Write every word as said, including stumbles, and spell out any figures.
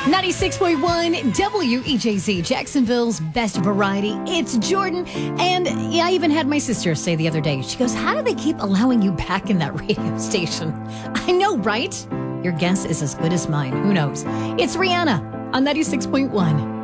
ninety-six point one W E J Z, Jacksonville's best variety. It's Jordan. And yeah, I even had my sister say the other day, she goes, how do they keep allowing you back in that radio station? I know, right? Your guess is as good as mine. Who knows? It's Rihanna on ninety-six point one.